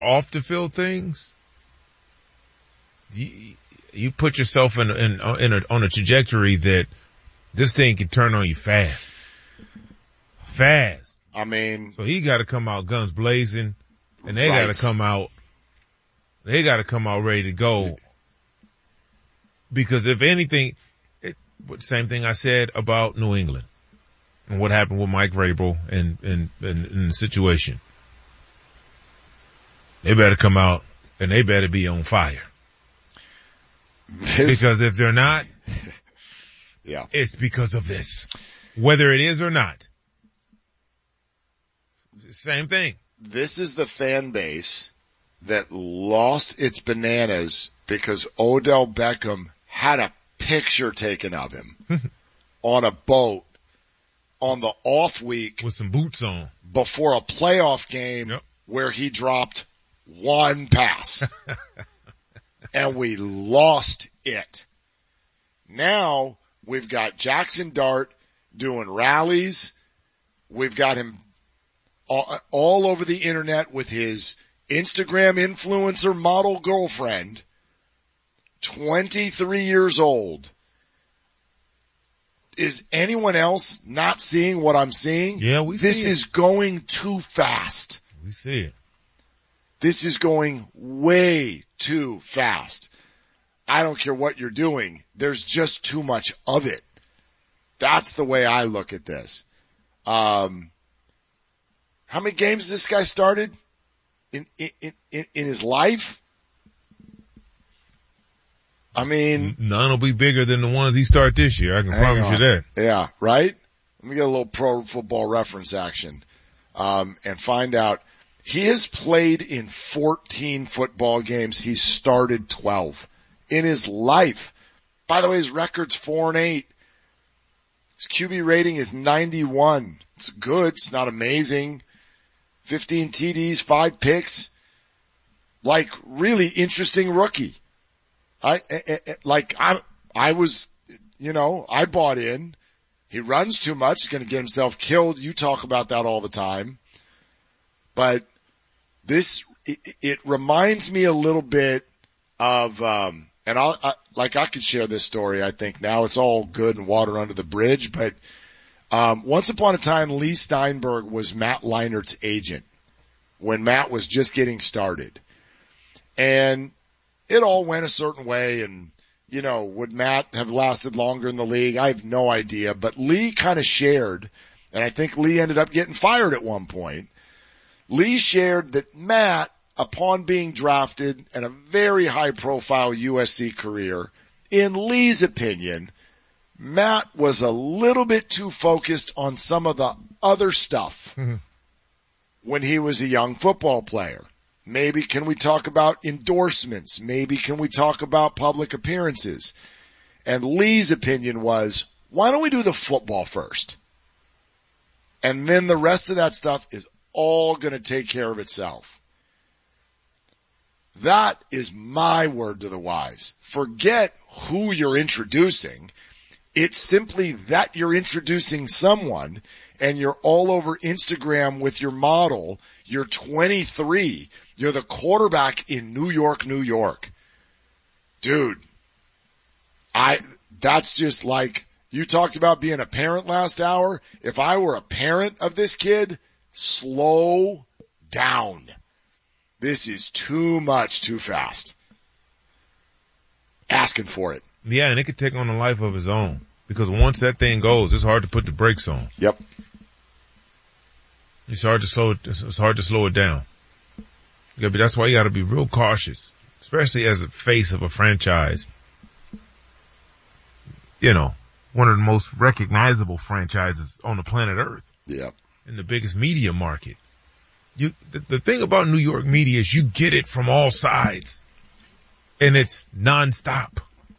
off the field things, you put yourself on a trajectory that this thing can turn on you fast. I mean, so he got to come out guns blazing, and they got to come out. They got to come out ready to go. Because if anything, same thing I said about New England and what happened with Mike Vrabel and the situation. They better come out and they better be on fire. Because if they're not, yeah, it's because of this. Whether it is or not. Same thing. This is the fan base that lost its bananas because Odell Beckham had a picture taken of him on a boat on the off week with some boots on before a playoff game where he dropped one pass and we lost it. Now we've got Jackson Dart doing rallies. We've got him all over the internet with his Instagram influencer model girlfriend, 23 years old. Is anyone else not seeing what I'm seeing? Yeah, we see it. This is going too fast. We see it. This is going way too fast. I don't care what you're doing. There's just too much of it. That's the way I look at this. How many games this guy started in his life? I mean, none will be bigger than the ones he start this year. I can promise you that. Yeah, right? Let me get a little Pro Football Reference action, and find out. He has played in 14 football games. He started 12 in his life. By the way, his record's 4-8. His QB rating is 91. It's good. It's not amazing. 15 TDs, 5 picks. Like, really interesting rookie. I bought in. He runs too much. He's going to get himself killed. You talk about that all the time. But it reminds me a little bit of, and I could share this story, I think. Now it's all good and water under the bridge, but, once upon a time, Lee Steinberg was Matt Leinert's agent when Matt was just getting started. And it all went a certain way, and, would Matt have lasted longer in the league? I have no idea, but Lee kind of shared, and I think Lee ended up getting fired at one point. Lee shared that Matt, upon being drafted and a very high-profile USC career, in Lee's opinion, Matt was a little bit too focused on some of the other stuff when he was a young football player. Maybe can we talk about endorsements? Maybe can we talk about public appearances? And Lee's opinion was, why don't we do the football first? And then the rest of that stuff is all going to take care of itself. That is my word to the wise. Forget who you're introducing. It's simply that you're introducing someone and you're all over Instagram with your model. You're 23. You're the quarterback in New York, New York. Dude, that's just like, you talked about being a parent last hour. If I were a parent of this kid, slow down. This is too much, too fast. Asking for it. Yeah, and it could take on a life of its own. Because once that thing goes, it's hard to put the brakes on. Yep. It's hard to slow it down. That's why you gotta be real cautious. Especially as a face of a franchise. One of the most recognizable franchises on the planet Earth. Yep. In the biggest media market. The thing about New York media is you get it from all sides. And it's nonstop.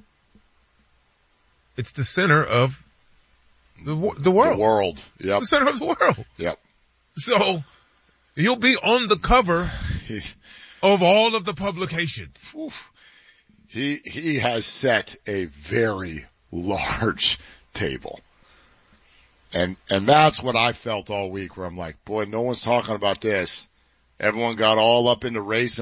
It's the center of the world. The world. Yep. The center of the world. Yep. So he'll be on the cover of all of the publications. He has set a very large table. And that's what I felt all week, where I'm like, boy, no one's talking about this. everyone got all up in the race